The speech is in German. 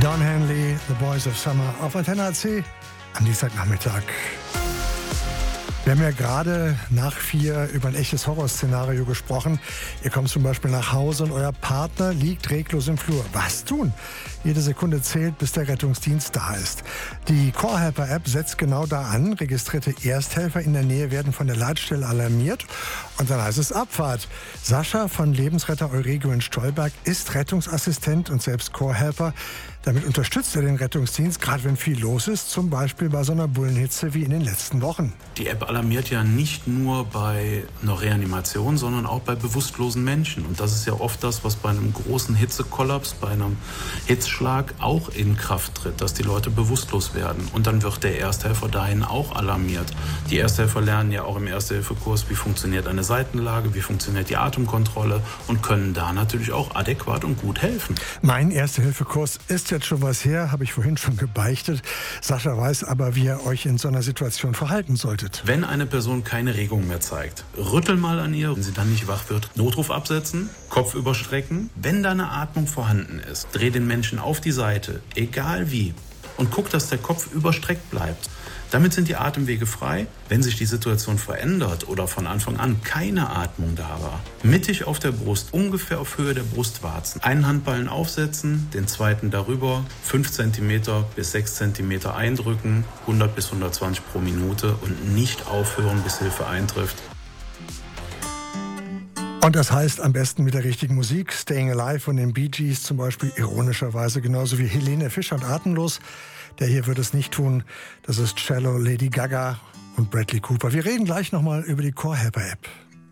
Don Henley, The Boys of Summer auf Antenne AC am Dienstagnachmittag. Wir haben ja gerade nach 4 über ein echtes Horrorszenario gesprochen. Ihr kommt zum Beispiel nach Hause und euer Partner liegt reglos im Flur. Was tun? Jede Sekunde zählt, bis der Rettungsdienst da ist. Die CallHelper-App setzt genau da an. Registrierte Ersthelfer in der Nähe werden von der Leitstelle alarmiert. Und dann heißt es Abfahrt. Sascha von Lebensretter Euregio in Stolberg ist Rettungsassistent und selbst Callhelper. Damit unterstützt er den Rettungsdienst, gerade wenn viel los ist, zum Beispiel bei so einer Bullenhitze wie in den letzten Wochen. Die App alarmiert ja nicht nur bei einer Reanimation, sondern auch bei bewusstlosen Menschen. Und das ist ja oft das, was bei einem großen Hitzekollaps, bei einem Hitzschlag auch in Kraft tritt, dass die Leute bewusstlos werden. Und dann wird der Ersthelfer dahin auch alarmiert. Die Ersthelfer lernen ja auch im Erste-Hilfe-Kurs, wie funktioniert eine Seitenlage, wie funktioniert die Atemkontrolle und können da natürlich auch adäquat und gut helfen. Mein Erste-Hilfe-Kurs ist jetzt schon was her, habe ich vorhin schon gebeichtet. Sascha weiß aber, wie ihr euch in so einer Situation verhalten solltet. Wenn eine Person keine Regung mehr zeigt, rüttel mal an ihr, wenn sie dann nicht wach wird. Notruf absetzen, Kopf überstrecken. Wenn da eine Atmung vorhanden ist, dreh den Menschen auf die Seite, egal wie, und guck, dass der Kopf überstreckt bleibt. Damit sind die Atemwege frei. Wenn sich die Situation verändert oder von Anfang an keine Atmung da war, mittig auf der Brust, ungefähr auf Höhe der Brustwarzen, einen Handballen aufsetzen, den zweiten darüber, 5 cm bis 6 cm eindrücken, 100 bis 120 pro Minute und nicht aufhören, bis Hilfe eintrifft. Und das heißt am besten mit der richtigen Musik. Staying Alive von den Bee Gees zum Beispiel, ironischerweise genauso wie Helene Fischer und Atemlos. Der hier wird es nicht tun. Das ist Cello, Lady Gaga und Bradley Cooper. Wir reden gleich nochmal über die CallHelper-App.